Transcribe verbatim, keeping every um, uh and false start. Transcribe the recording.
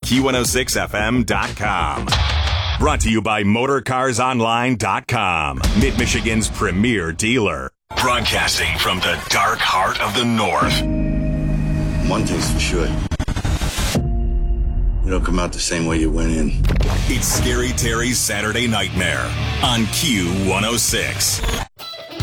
Q one oh six F M dot com. Brought to you by Motor Cars Online dot com, Mid-Michigan's premier dealer. Broadcasting from the dark heart of the North. One thing's for sure. You don't come out the same way you went in. It's Scary Terry's Saturday Nightmare on Q one oh six.